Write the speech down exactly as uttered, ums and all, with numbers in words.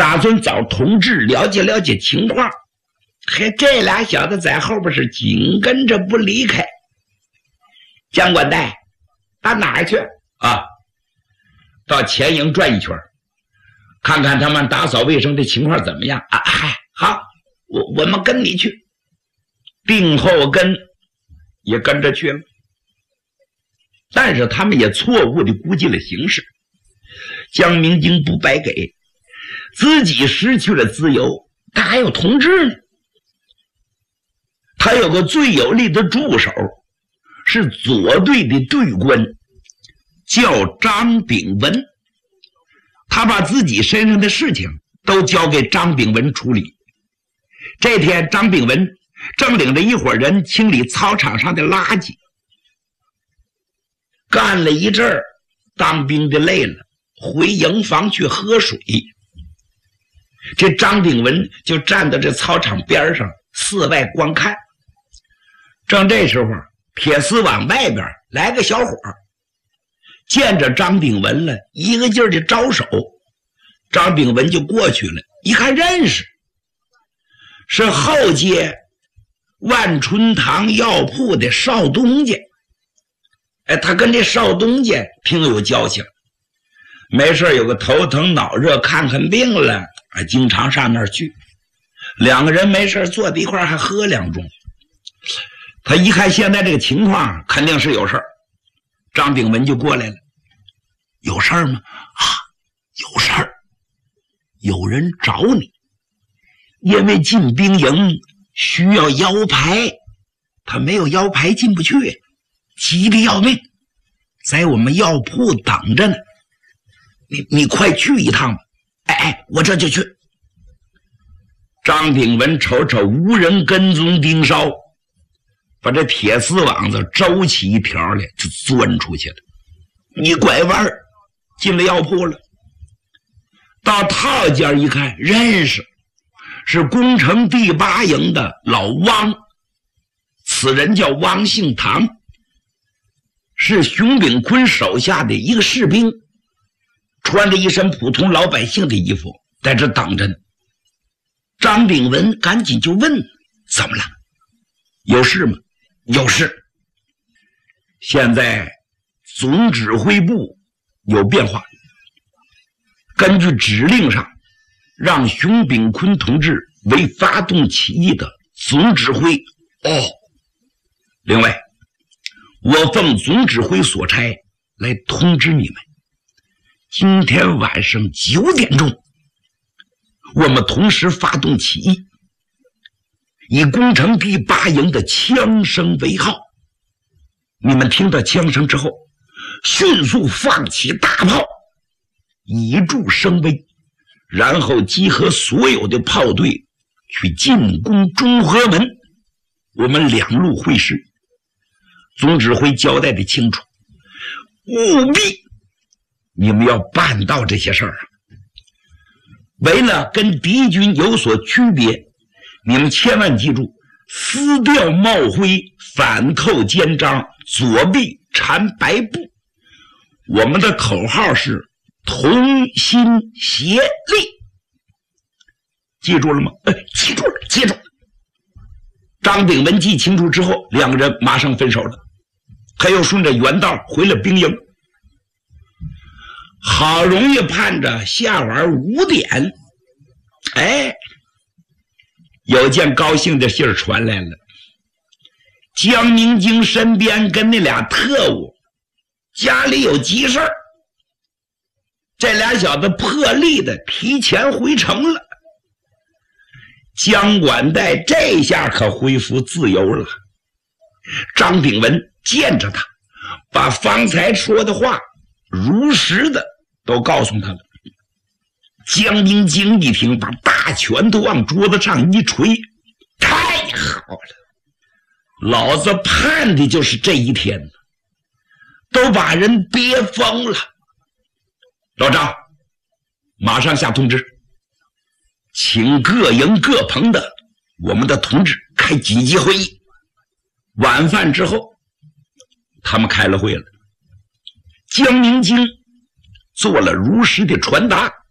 打算找同志了解了解情况。嘿，这俩小子在后边是紧跟着不离开。江管带，到哪儿去啊？到前营转一圈，看看他们打扫卫生的情况怎么样啊？嗨，好，我我们跟你去。病后跟也跟着去了，但是他们也错误地估计了形势。江明京不白给，自己失去了自由，他还有同志呢。他有个最有力的助手，是左队的队官，叫张炳文。他把自己身上的事情都交给张炳文处理。这天张炳文正领着一伙人清理操场上的垃圾，干了一阵儿，当兵的累了，回营房去喝水。这张炳文就站到这操场边上四外观看。正这时候，铁丝网外边来个小伙，见着张炳文了，一个劲儿的招手。张炳文就过去了，一看认识，是后街万春堂药铺的邵东家。哎，他跟这邵东家挺有交情，没事有个头疼脑热看看病了，啊，经常上那儿去。两个人没事坐在一块还喝两盅。他一看现在这个情况，肯定是有事儿。张炳文就过来了，有事儿吗？啊，有事儿，有人找你，因为进兵营需要腰牌，他没有腰牌进不去，急得要命，在我们药铺等着呢。你你快去一趟吧。哎哎，我这就去。张炳文瞅瞅无人跟踪盯梢，把这铁丝网子周起一条来，就钻出去了。一拐弯进了药铺了，到套间一看，认识，是工程第八营的老汪，此人叫汪姓唐，是熊秉坤手下的一个士兵，穿着一身普通老百姓的衣服，在这等着呢。张炳文赶紧就问，怎么了？有事吗？有事。现在总指挥部有变化，根据指令上，让熊秉坤同志为发动起义的总指挥。哦，另外，我奉总指挥所差来通知你们，今天晚上九点钟，我们同时发动起义，以工程第八营的枪声为号。你们听到枪声之后，迅速放起大炮，以助声威，然后集合所有的炮队去进攻中和门。我们两路会师，总指挥交代的清楚，务必你们要办到这些事儿啊。为了跟敌军有所区别，你们千万记住，撕掉帽徽，反扣肩章，左臂缠白布。我们的口号是同心协力，记住了吗？哎，记住了，记住了。张炳文记清楚之后，两个人马上分手了。他又顺着原道回了兵营。好容易盼着下晚五点，哎，有件高兴的信儿传来了。江明京身边跟那俩特务家里有急事儿，这俩小子破例的提前回城了。江管带这下可恢复自由了。张炳文见着他，把方才说的话如实的都告诉他了。江明京一听，把大拳头往桌子上一捶，太好了，老子盼的就是这一天，都把人憋疯了。老张，马上下通知，请各营各棚的我们的同志开紧急会议。晚饭之后，他们开了会了。江明京做了如实的传达，